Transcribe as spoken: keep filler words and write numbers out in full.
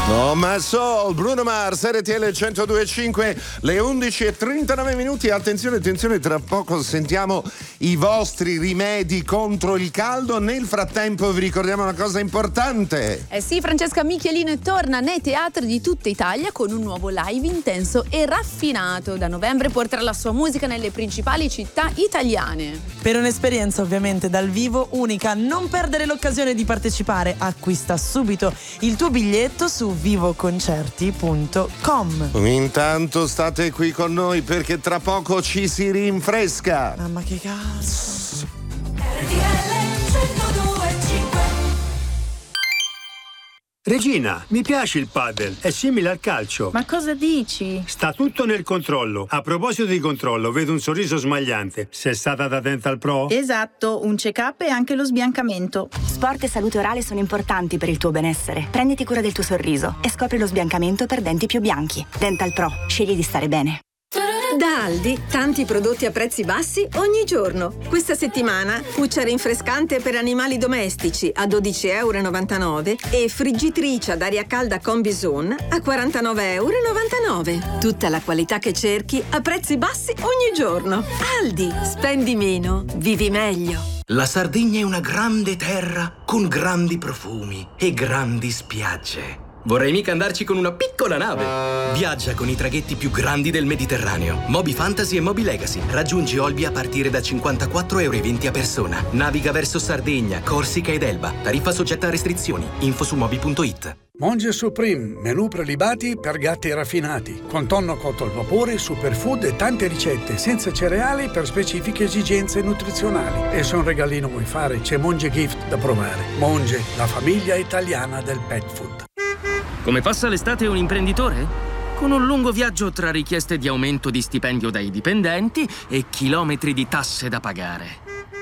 No, ma Soul, Bruno Mars, R T L centodue e cinque, le undici e trentanove minuti. Attenzione, attenzione, tra poco sentiamo i vostri rimedi contro il caldo. Nel frattempo vi ricordiamo una cosa importante. Eh sì, Francesca Micheline torna nei teatri di tutta Italia con un nuovo live intenso e raffinato. Da novembre porterà la sua musica nelle principali città italiane. Per un'esperienza ovviamente dal vivo unica, non perdere l'occasione di partecipare. Acquista subito il tuo biglietto su vivoconcerti punto com. Intanto state qui con noi perché tra poco ci si rinfresca. Mamma che cazzo. Regina, mi piace il padel, è simile al calcio. Ma cosa dici? Sta tutto nel controllo. A proposito di controllo, vedo un sorriso smagliante. Sei stata da Dental Pro? Esatto, un check-up e anche lo sbiancamento. Sport e salute orale sono importanti per il tuo benessere. Prenditi cura del tuo sorriso e scopri lo sbiancamento per denti più bianchi. Dental Pro, scegli di stare bene. Da Aldi, tanti prodotti a prezzi bassi ogni giorno. Questa settimana, cuccia rinfrescante per animali domestici a dodici e novantanove euro e friggitrice ad aria calda Combizone a quarantanove e novantanove euro. Tutta la qualità che cerchi a prezzi bassi ogni giorno. Aldi, spendi meno, vivi meglio. La Sardegna è una grande terra con grandi profumi e grandi spiagge. Vorrei mica andarci con una piccola nave. Viaggia con i traghetti più grandi del Mediterraneo. Moby Fantasy e Moby Legacy. Raggiungi Olbia a partire da cinquantaquattro e venti euro a persona. Naviga verso Sardegna, Corsica ed Elba. Tariffa soggetta a restrizioni. Info su moby punto it. Monge Supreme, menù prelibati per gatti raffinati, con tonno cotto al vapore, superfood e tante ricette, senza cereali per specifiche esigenze nutrizionali. E se un regalino vuoi fare, c'è Monge Gift da provare. Monge, la famiglia italiana del pet food. Come passa l'estate un imprenditore? Con un lungo viaggio tra richieste di aumento di stipendio dai dipendenti e chilometri di tasse da pagare.